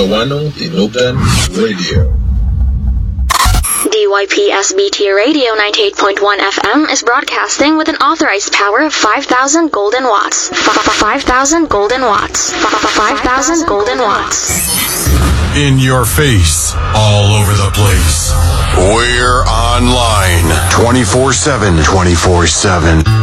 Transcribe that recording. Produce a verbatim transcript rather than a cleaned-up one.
Ilocano Inugan Radio. D Y P S B T Radio ninety-eight point one F M is broadcasting with an authorized power of five thousand golden watts. five thousand golden watts. five thousand golden watts. In your face, all over the place. We're online twenty-four seven. twenty-four seven.